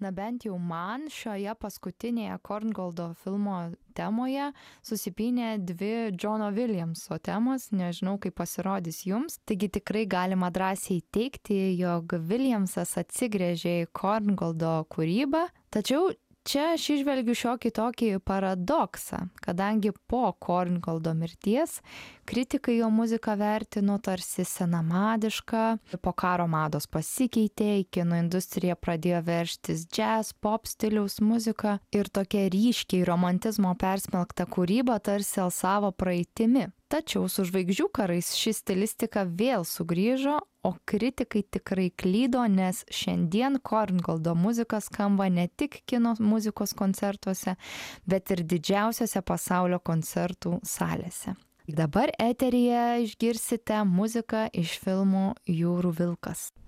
Na bent jau man šioje paskutinėje Korngoldo filmo temoje susipynė dvi Džono Williamso temos, nežinau kaip pasirodys jums. Taigi tikrai galima drąsiai teigti, jog Williamsas atsigręžė į Korngoldo kūrybą, tačiau čia aš įžvelgiu šiokį tokį paradoksą, kadangi po Korngoldo mirties kritikai jo muziką vertino tarsi senamadišką, po karo mados pasikeitė, į kino industriją pradėjo veržtis jazz, pop stiliaus muzika ir tokia ryškiai romantizmo persmelkta kūryba tarsi alsavo praeitimi. Tačiau su žvaigždžių karais ši stilistika vėl sugrįžo, o kritikai tikrai klydo, nes šiandien Korngoldo muzika skamba ne tik kino muzikos koncertuose, bet ir didžiausiose pasaulio koncertų salėse. Dabar eteryje išgirsite muziką iš filmo Jūrų vilkas.